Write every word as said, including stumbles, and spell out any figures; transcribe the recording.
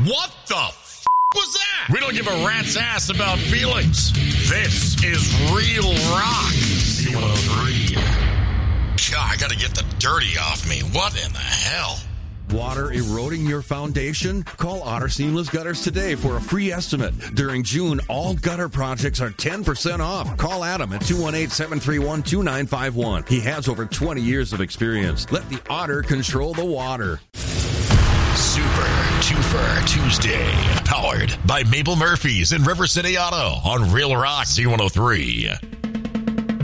What the f*** was that? We don't give a rat's ass about feelings. This is Real Rock. C one oh three. God, I gotta get the dirty off me. What in the hell? Water eroding your foundation? Call Otter Seamless Gutters today for a free estimate. During June, all gutter projects are ten percent off. Call Adam at two one eight, seven three one, two nine five one. He has over twenty years of experience. Let the Otter control the water. Super Twofer Tuesday. Powered by Mabel Murphy's in River City Auto on Real Rock C one oh three.